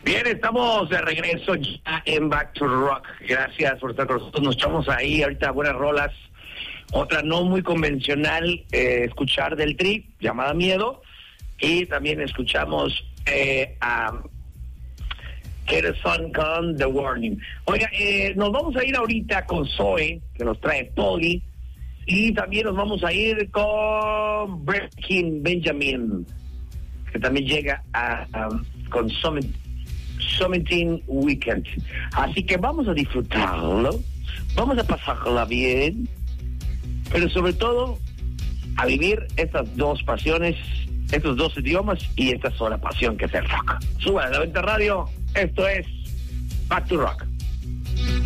Bien, estamos de regreso ya en Back to Rock. Gracias por estar con nosotros. Nos echamos ahí ahorita buenas rolas. Otra no muy convencional, escuchar del Tri, llamada Miedo. Y también escuchamos a Kerason con The Warning. Oiga, nos vamos a ir ahorita con Zoe, que nos trae Polly. Y también nos vamos a ir con Breaking Benjamin, que también llega con Summiting Weekend. Así que vamos a disfrutarlo, vamos a pasarla bien, pero sobre todo a vivir estas dos pasiones, estos dos idiomas y esta sola pasión que es el rock. Suba a la Venta Radio, esto es Back to Rock.